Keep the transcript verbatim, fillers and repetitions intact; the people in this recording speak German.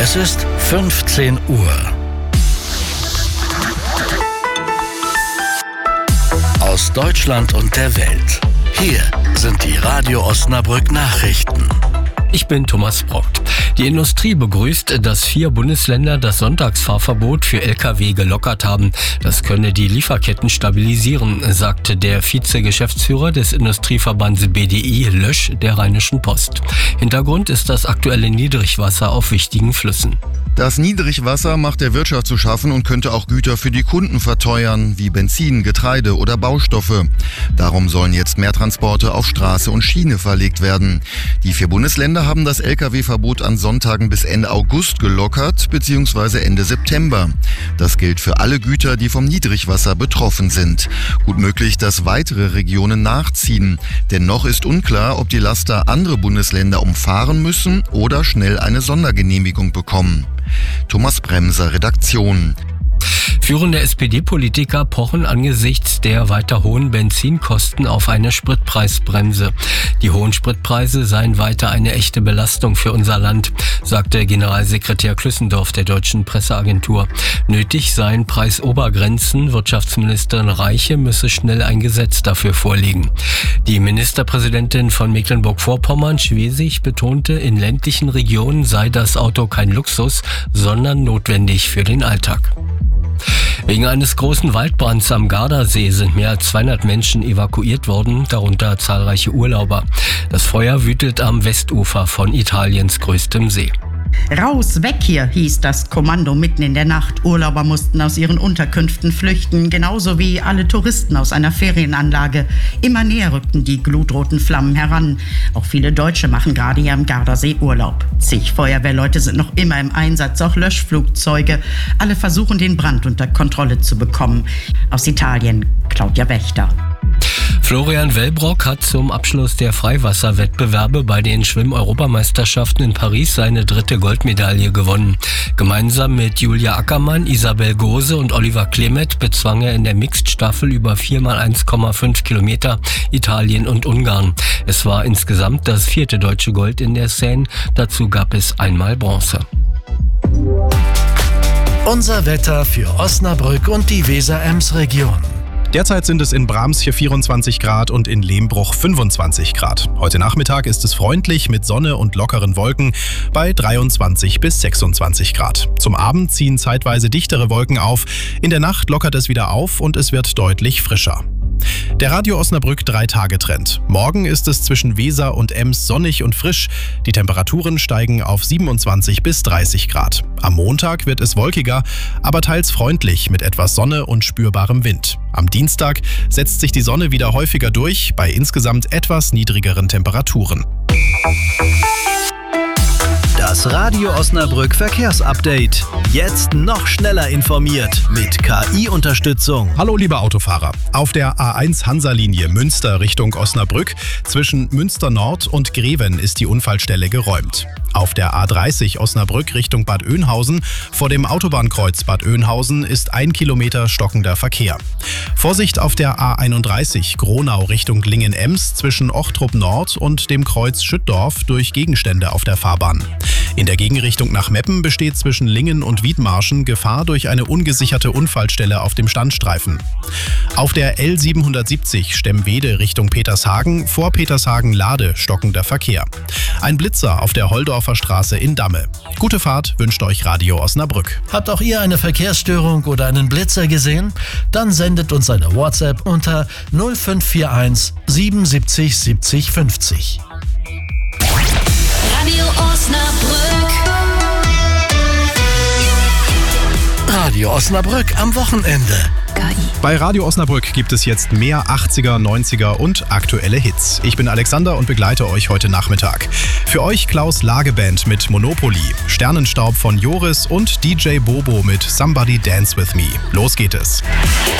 Es ist fünfzehn Uhr. Aus Deutschland und der Welt. Hier sind die Radio Osnabrück Nachrichten. Ich bin Thomas Brockt. Die Industrie begrüßt, dass vier Bundesländer das Sonntagsfahrverbot für L K W gelockert haben. Das könne die Lieferketten stabilisieren, sagte der Vize-Geschäftsführer des Industrieverbands B D I, Lösch, der Rheinischen Post. Hintergrund ist das aktuelle Niedrigwasser auf wichtigen Flüssen. Das Niedrigwasser macht der Wirtschaft zu schaffen und könnte auch Güter für die Kunden verteuern, wie Benzin, Getreide oder Baustoffe. Darum sollen jetzt mehr Transporte auf Straße und Schiene verlegt werden. Die vier Bundesländer haben das L K W-Verbot an Sonntagen bis Ende August gelockert bzw. Ende September. Das gilt für alle Güter, die vom Niedrigwasser betroffen sind. Gut möglich, dass weitere Regionen nachziehen. Denn noch ist unklar, ob die Laster andere Bundesländer umfahren müssen oder schnell eine Sondergenehmigung bekommen. Thomas Bremser, Redaktion. Führende S P D-Politiker pochen angesichts der weiter hohen Benzinkosten auf eine Spritpreisbremse. Die hohen Spritpreise seien weiter eine echte Belastung für unser Land, sagte Generalsekretär Klüssendorf der Deutschen Presseagentur. Nötig seien Preisobergrenzen. Wirtschaftsministerin Reiche müsse schnell ein Gesetz dafür vorlegen. Die Ministerpräsidentin von Mecklenburg-Vorpommern, Schwesig, betonte, in ländlichen Regionen sei das Auto kein Luxus, sondern notwendig für den Alltag. Wegen eines großen Waldbrands am Gardasee sind mehr als zweihundert Menschen evakuiert worden, darunter zahlreiche Urlauber. Das Feuer wütet am Westufer von Italiens größtem See. Raus, weg hier, hieß das Kommando mitten in der Nacht. Urlauber mussten aus ihren Unterkünften flüchten, genauso wie alle Touristen aus einer Ferienanlage. Immer näher rückten die glutroten Flammen heran. Auch viele Deutsche machen gerade hier am Gardasee Urlaub. Zig Feuerwehrleute sind noch immer im Einsatz, auch Löschflugzeuge. Alle versuchen, den Brand unter Kontrolle zu bekommen. Aus Italien, Claudia Wächter. Florian Wellbrock hat zum Abschluss der Freiwasserwettbewerbe bei den Schwimm-Europameisterschaften in Paris seine dritte Goldmedaille gewonnen. Gemeinsam mit Julia Ackermann, Isabel Gose und Oliver Klemet bezwang er in der Mixed-Staffel über vier mal eins Komma fünf Kilometer Italien und Ungarn. Es war insgesamt das vierte deutsche Gold in der Seine. Dazu gab es einmal Bronze. Unser Wetter für Osnabrück und die Weser-Ems-Region. Derzeit sind es in Bramsche vierundzwanzig Grad und in Lehmbruch fünfundzwanzig Grad. Heute Nachmittag ist es freundlich mit Sonne und lockeren Wolken bei dreiundzwanzig bis sechsundzwanzig Grad. Zum Abend ziehen zeitweise dichtere Wolken auf. In der Nacht lockert es wieder auf und es wird deutlich frischer. Der Radio Osnabrück drei-Tage-Trend. Morgen ist es zwischen Weser und Ems sonnig und frisch. Die Temperaturen steigen auf siebenundzwanzig bis dreißig Grad. Am Montag wird es wolkiger, aber teils freundlich mit etwas Sonne und spürbarem Wind. Am Dienstag setzt sich die Sonne wieder häufiger durch, bei insgesamt etwas niedrigeren Temperaturen. Das Radio Osnabrück Verkehrsupdate. Jetzt noch schneller informiert mit K I-Unterstützung. Hallo liebe Autofahrer. Auf der A eins Hansa-Linie Münster Richtung Osnabrück zwischen Münster Nord und Greven ist die Unfallstelle geräumt. Auf der A dreißig Osnabrück Richtung Bad Oeynhausen vor dem Autobahnkreuz Bad Oeynhausen ist ein Kilometer stockender Verkehr. Vorsicht auf der A einunddreißig Gronau Richtung Lingen-Ems zwischen Ochtrup Nord und dem Kreuz Schüttdorf durch Gegenstände auf der Fahrbahn. In der Gegenrichtung nach Meppen besteht zwischen Lingen und Wiedmarschen Gefahr durch eine ungesicherte Unfallstelle auf dem Standstreifen. Auf der L siebenhundertsiebzig Stemwede Richtung Petershagen vor Petershagen-Lade stockender Verkehr. Ein Blitzer auf der Holdorfer Straße in Damme. Gute Fahrt wünscht euch Radio Osnabrück. Habt auch ihr eine Verkehrsstörung oder einen Blitzer gesehen? Dann sendet uns eine WhatsApp unter null fünf vier eins siebenundsiebzig siebzig fünfzig. Radio Osnabrück. Radio Osnabrück am Wochenende. Bei Radio Osnabrück gibt es jetzt mehr achtziger, neunziger und aktuelle Hits. Ich bin Alexander und begleite euch heute Nachmittag. Für euch Klaus Lageband mit Monopoly, Sternenstaub von Joris und D J Bobo mit Somebody Dance With Me. Los geht es.